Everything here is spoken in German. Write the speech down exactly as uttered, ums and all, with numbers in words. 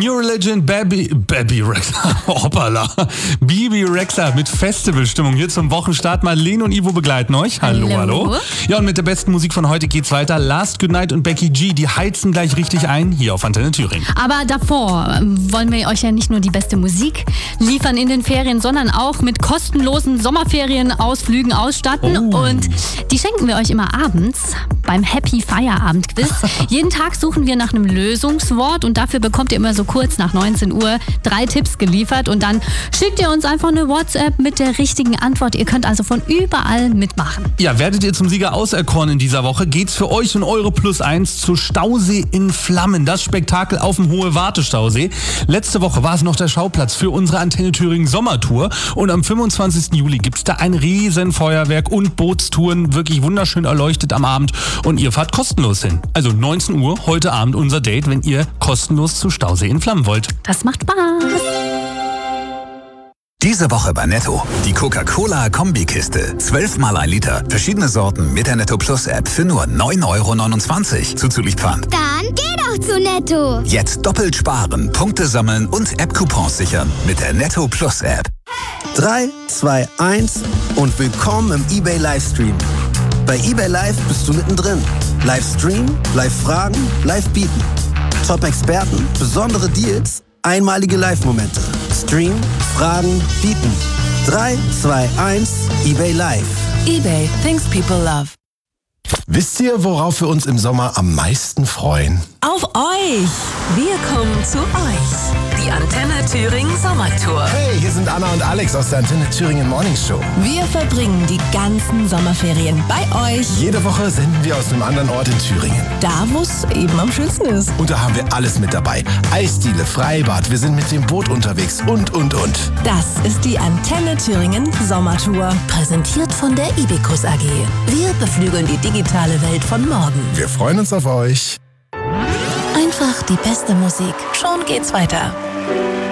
New Religion, Baby, Baby Rexha, hoppala, Bibi Rexha mit Festivalstimmung hier zum Wochenstart. Marlene und Ivo begleiten euch. Hallo, hallo, hallo. Ja, und mit der besten Musik von heute geht's weiter. Last Goodnight und Becky G, die heizen gleich richtig ein, hier auf Antenne Thüringen. Aber davor wollen wir euch ja nicht nur die beste Musik liefern in den Ferien, sondern auch mit kostenlosen Sommerferienausflügen ausstatten. Oh. Und die schenken wir euch immer abends beim Happy Feierabend Quiz. Jeden Tag suchen wir nach einem Lösungswort und dafür bekommt ihr immer so kurz nach neunzehn Uhr drei Tipps geliefert und dann schickt ihr uns einfach eine WhatsApp mit der richtigen Antwort. Ihr könnt also von überall mitmachen. Ja, werdet ihr zum Sieger auserkoren in dieser Woche, geht's für euch und eure Plus eins zu Stausee in Flammen. Das Spektakel auf dem Hohe Wartestausee. Letzte Woche war es noch der Schauplatz für unsere Antenne Thüringen Sommertour und am fünfundzwanzigsten Juli gibt's da ein Riesenfeuerwerk und Bootstouren, wirklich wunderschön erleuchtet am Abend und ihr fahrt kostenlos hin. Also neunzehn Uhr heute Abend unser Date, wenn ihr kostenlos zu Stausee in Flammen wollt. Das macht Spaß. Diese Woche bei Netto. Die Coca-Cola-Kombikiste. zwölfmal ein Liter. Verschiedene Sorten mit der Netto Plus App für nur neun Euro neunundzwanzig. Zuzüglich Pfand. Dann geh doch zu Netto. Jetzt doppelt sparen, Punkte sammeln und App-Coupons sichern mit der Netto Plus App. drei, zwei, eins und willkommen im eBay Livestream. Bei eBay Live bist du mittendrin. Livestream, Live-Fragen, Live-Bieten. Top-Experten, besondere Deals, einmalige Live-Momente. Stream, Fragen, Bieten. drei, zwei, eins, eBay Live. eBay, things people love. Wisst ihr, worauf wir uns im Sommer am meisten freuen? Auf euch! Wir kommen zu euch. Die Antenne Thüringen Sommertour. Hey, hier sind Anna und Alex aus der Antenne Thüringen Morning Show. Wir verbringen die ganzen Sommerferien bei euch. Jede Woche senden wir aus einem anderen Ort in Thüringen. Da, wo es eben am schönsten ist. Und da haben wir alles mit dabei. Eisdiele, Freibad, wir sind mit dem Boot unterwegs und, und, und. Das ist die Antenne Thüringen Sommertour. Präsentiert von der Ibicus A G. Wir beflügeln die digitale Welt von morgen. Wir freuen uns auf euch. Einfach die beste Musik. Schon geht's weiter.